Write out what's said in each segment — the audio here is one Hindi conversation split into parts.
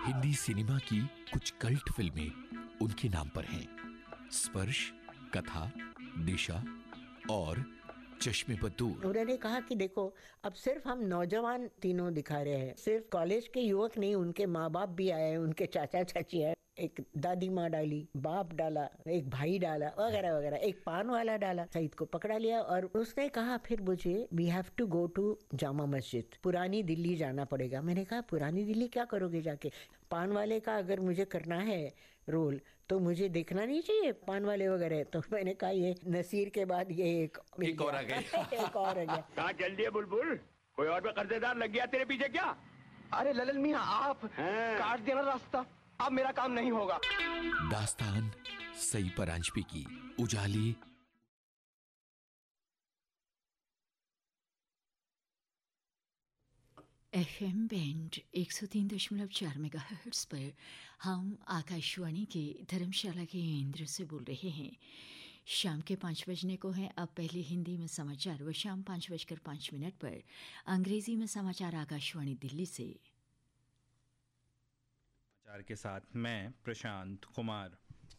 हिंदी सिनेमा की कुछ कल्ट फिल्में उनके नाम पर हैं। स्पर्श, कथा, दिशा और चश्मे पर दूर। उन्होंने कहा कि देखो, अब सिर्फ हम नौजवान तीनों दिखा रहे हैं, सिर्फ कॉलेज के युवक नहीं, उनके माँ बाप भी आए, उनके चाचा चाची आए, एक दादी माँ डाली, बाप डाला, एक भाई डाला, वगैरह वगैरह, एक पान वाला डाला। सईद को पकड़ा लिया और उसने कहा फिर मुझे we have to go to Jama Masjid, पुरानी दिल्ली जाना पड़ेगा। मैंने कहा पुरानी दिल्ली क्या करोगे जाके? पान वाले का अगर मुझे करना है रोल तो मुझे देखना नहीं चाहिए पान वाले वगैरह। तो मैंने कहा ये नसीर के बाद ये एक और आ गया। एक और आ गया। कहाँ चल दिए बुलबुल? कोई और भी कर्जेदार लग गया तेरे पीछे क्या? अरे ललन मियां, आप काट देना रास्ता, अब मेरा काम नहीं होगा। दास्तान सई परांजपे की उजाली FM बैंड 103.4 मेगाहर्ट्ज पर हम आकाशवाणी के धर्मशाला के केंद्र से बोल रहे हैं। शाम के 5 बजने को है। अब पहले हिंदी में समाचार व शाम 5:05 पर अंग्रेजी में समाचार आकाशवाणी दिल्ली से। समाचार के साथ मैं प्रशांत कुमार।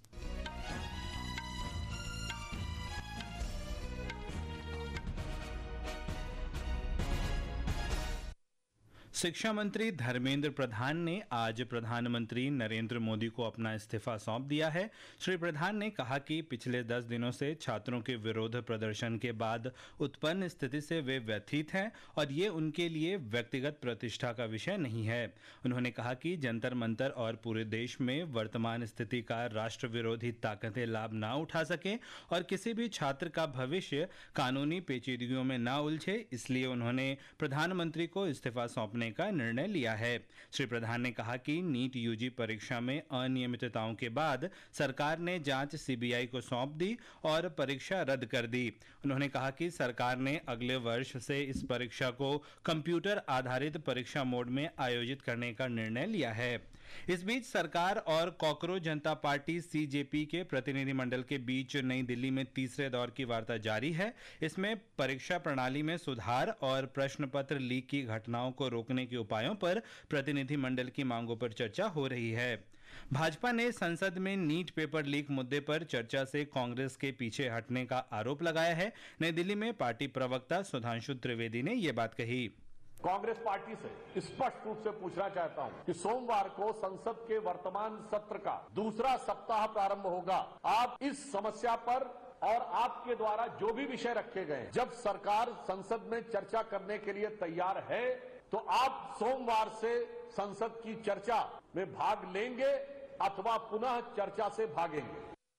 शिक्षा मंत्री धर्मेंद्र प्रधान ने आज प्रधानमंत्री नरेंद्र मोदी को अपना इस्तीफा सौंप दिया है। श्री प्रधान ने कहा कि पिछले 10 दिनों से छात्रों के विरोध प्रदर्शन के बाद उत्पन्न स्थिति से वे व्यथित हैं और ये उनके लिए व्यक्तिगत प्रतिष्ठा का विषय नहीं है। उन्होंने कहा कि जंतर मंतर और पूरे देश में वर्तमान स्थिति का राष्ट्र विरोधी ताकतें लाभ ना उठा सकें और किसी भी छात्र का भविष्य कानूनी पेचीदगियों में ना उलझे, इसलिए उन्होंने प्रधानमंत्री को इस्तीफा सौंपने का निर्णय लिया है। श्री प्रधान ने कहा कि नीट यूजी परीक्षा में अनियमितताओं के बाद सरकार ने जांच सीबीआई को सौंप दी और परीक्षा रद्द कर दी। उन्होंने कहा कि सरकार ने अगले वर्ष से इस परीक्षा को कंप्यूटर आधारित परीक्षा मोड में आयोजित करने का निर्णय लिया है। इस बीच सरकार और कॉकरोच जनता पार्टी सीजेपी के प्रतिनिधिमंडल के बीच नई दिल्ली में तीसरे दौर की वार्ता जारी है। इसमें परीक्षा प्रणाली में सुधार और प्रश्न पत्र लीक की घटनाओं को रोकने के उपायों पर प्रतिनिधिमंडल की मांगों पर चर्चा हो रही है। भाजपा ने संसद में नीट पेपर लीक मुद्दे पर चर्चा से कांग्रेस के पीछे हटने का आरोप लगाया है। नई दिल्ली में पार्टी प्रवक्ता सुधांशु त्रिवेदी ने ये बात कही। कांग्रेस पार्टी से स्पष्ट रूप से पूछना चाहता हूं कि सोमवार को संसद के वर्तमान सत्र का दूसरा सप्ताह प्रारंभ होगा। आप इस समस्या पर और आपके द्वारा जो भी विषय रखे गए, जब सरकार संसद में चर्चा करने के लिए तैयार है तो आप सोमवार से संसद की चर्चा में भाग लेंगे अथवा पुनः चर्चा से भागेंगे।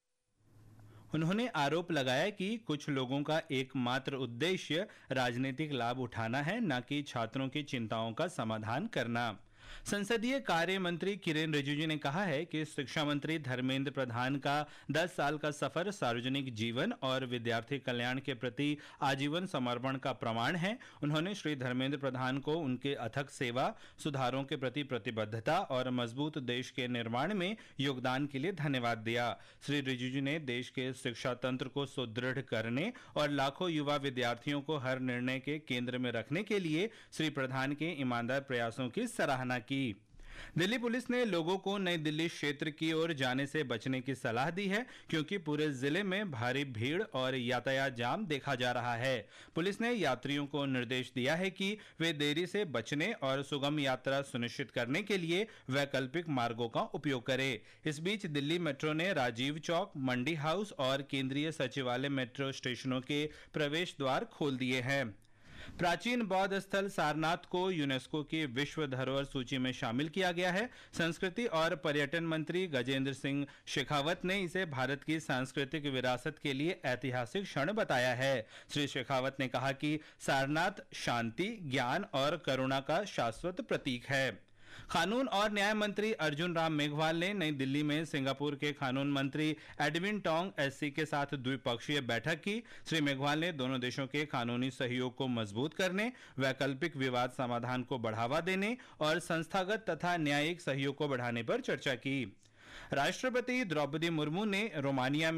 उन्होंने आरोप लगाया कि कुछ लोगों का एकमात्र उद्देश्य राजनीतिक लाभ उठाना है, न कि छात्रों की चिंताओं का समाधान करना। संसदीय कार्य मंत्री किरेन रिजिजू ने कहा है कि शिक्षा मंत्री धर्मेंद्र प्रधान का 10 साल का सफर सार्वजनिक जीवन और विद्यार्थी कल्याण के प्रति आजीवन समर्पण का प्रमाण है। उन्होंने श्री धर्मेंद्र प्रधान को उनके अथक सेवा, सुधारों के प्रति प्रतिबद्धता और मजबूत देश के निर्माण में योगदान के लिए धन्यवाद दिया। श्री रिजिजू ने देश के शिक्षा तंत्र को सुदृढ़ करने और लाखों युवा विद्यार्थियों को हर निर्णय के केंद्र में रखने के लिए श्री प्रधान के ईमानदार प्रयासों की सराहना की। दिल्ली पुलिस ने लोगों को नई दिल्ली क्षेत्र की ओर जाने से बचने की सलाह दी है, क्योंकि पूरे जिले में भारी भीड़ और यातायात जाम देखा जा रहा है। पुलिस ने यात्रियों को निर्देश दिया है कि वे देरी से बचने और सुगम यात्रा सुनिश्चित करने के लिए वैकल्पिक मार्गों का उपयोग करें। इस बीच दिल्ली मेट्रो ने राजीव चौक, मंडी हाउस और केंद्रीय सचिवालय मेट्रो स्टेशनों के प्रवेश द्वार खोल दिए हैं। प्राचीन बौद्ध स्थल सारनाथ को यूनेस्को की विश्व धरोहर सूची में शामिल किया गया है। संस्कृति और पर्यटन मंत्री गजेंद्र सिंह शेखावत ने इसे भारत की सांस्कृतिक विरासत के लिए ऐतिहासिक क्षण बताया है। श्री शेखावत ने कहा कि सारनाथ शांति, ज्ञान और करुणा का शाश्वत प्रतीक है। कानून और न्याय मंत्री अर्जुन राम मेघवाल ने नई दिल्ली में सिंगापुर के कानून मंत्री एडविन टोंग एससी के साथ द्विपक्षीय बैठक की। श्री मेघवाल ने दोनों देशों के कानूनी सहयोग को मजबूत करने, वैकल्पिक विवाद समाधान को बढ़ावा देने और संस्थागत तथा न्यायिक सहयोग को बढ़ाने पर चर्चा की। राष्ट्रपति द्रौपदी मुर्मू ने रोमानिया में